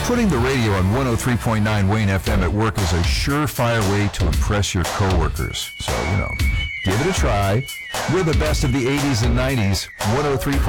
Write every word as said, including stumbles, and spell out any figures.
Putting the radio on one oh three point nine Wayne F M at work is a surefire way to impress your coworkers. So, you know, give it a try. We're the best of the eighties and nineties. one oh three